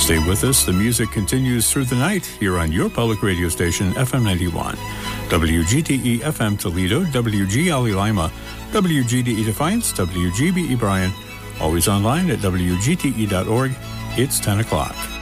Stay with us. The music continues through the night here on your public radio station, FM 91. WGTE FM Toledo, WGLE Lima, WGDE Defiance, WGBE Bryan. Always online at WGTE.org. It's 10 o'clock.